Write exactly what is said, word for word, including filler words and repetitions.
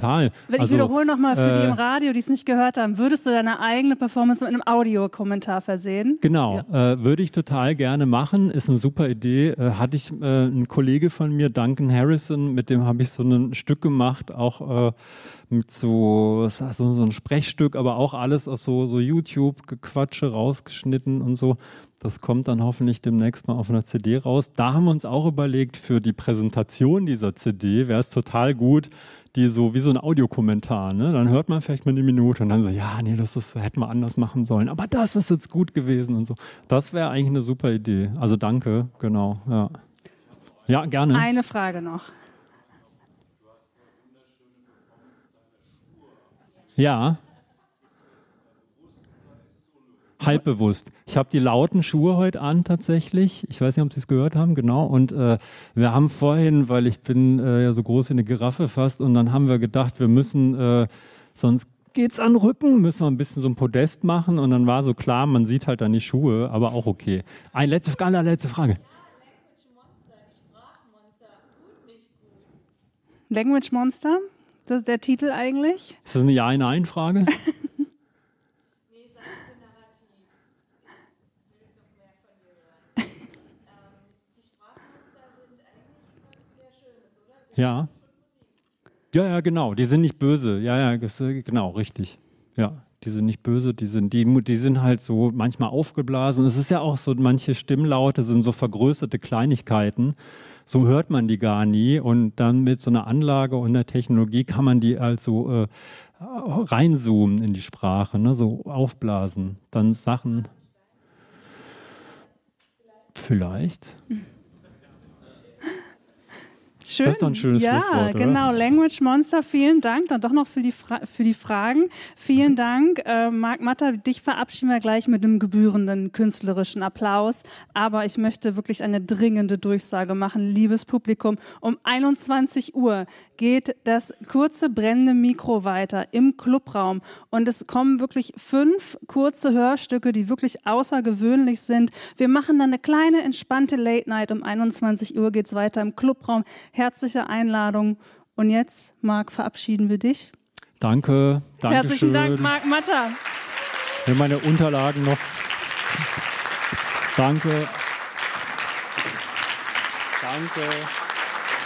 total. Wenn also, ich wiederhole nochmal für äh, die im Radio, die es nicht gehört haben, würdest du deine eigene Performance mit einem Audiokommentar versehen? Genau, ja. äh, würde ich total gerne machen, ist eine super Idee. Äh, hatte ich äh, einen Kollege von mir, Duncan Harrison, mit dem habe ich so ein Stück gemacht, auch äh, mit so, so, so ein Sprechstück, aber auch alles aus so, so YouTube-Gequatsche rausgeschnitten und so. Das kommt dann hoffentlich demnächst mal auf einer C D raus. Da haben wir uns auch überlegt, für die Präsentation dieser C D wäre es total gut, die so wie so ein Audiokommentar, ne? Dann hört man vielleicht mal eine Minute und dann so, ja, nee, das ist, hätten wir anders machen sollen, aber das ist jetzt gut gewesen und so. Das wäre eigentlich eine super Idee. Also danke, genau, ja. Ja, gerne. Eine Frage noch. Ja. Halb bewusst. Ich habe die lauten Schuhe heute an tatsächlich. Ich weiß nicht, ob Sie es gehört haben, genau. Und äh, wir haben vorhin, weil ich bin äh, ja so groß wie eine Giraffe fast, und dann haben wir gedacht, wir müssen, äh, sonst geht's an den Rücken, müssen wir ein bisschen so ein Podest machen. Und dann war so klar, man sieht halt dann die Schuhe, aber auch okay. Eine letzte, allerletzte Frage. Language Monster? Das ist der Titel eigentlich? Ist das eine Ja-Nein-Frage? Ja. Ja, ja, genau. Die sind nicht böse. Ja, ja, das, genau, richtig. Ja, die sind nicht böse. Die sind, die, die sind halt so manchmal aufgeblasen. Es ist ja auch so, manche Stimmlaute sind so vergrößerte Kleinigkeiten. So hört man die gar nie. Und dann mit so einer Anlage und der Technologie kann man die also äh, reinzoomen in die Sprache, ne? So aufblasen. Dann Sachen. Vielleicht. Schön. Das ist doch ein schönes ja, Schlusswort, oder? Genau. Language Monster, vielen Dank. Dann doch noch für die, Fra- für die Fragen. Vielen Dank. Äh, Marc Matter, dich verabschieden wir gleich mit einem gebührenden künstlerischen Applaus. Aber ich möchte wirklich eine dringende Durchsage machen. Liebes Publikum, um einundzwanzig Uhr geht das kurze brennende Mikro weiter im Clubraum. Und es kommen wirklich fünf kurze Hörstücke, die wirklich außergewöhnlich sind. Wir machen dann eine kleine, entspannte Late Night. Um einundzwanzig Uhr geht es weiter im Clubraum. Herzliche Einladung. Und jetzt, Marc, verabschieden wir dich. Danke. Danke Herzlichen schön. Dank, Marc Matter. Für meine Unterlagen noch. Danke. Danke.